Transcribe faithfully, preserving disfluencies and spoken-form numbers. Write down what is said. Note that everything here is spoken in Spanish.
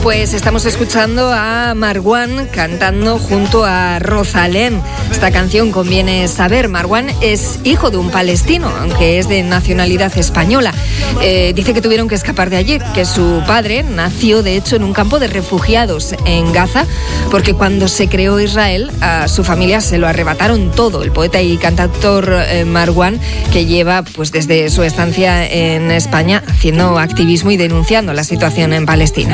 Pues estamos escuchando a Marwan cantando junto a Rosalén. Esta canción conviene saber. Marwan es hijo de un palestino, aunque es de nacionalidad española. Eh, dice que tuvieron que escapar de allí, que su padre nació de hecho en un campo de refugiados en Gaza, porque cuando se creó Israel a su familia se lo arrebataron todo. El poeta y cantautor eh, Marwan, que lleva pues desde su estancia en España haciendo activismo y denunciando la situación en Palestina.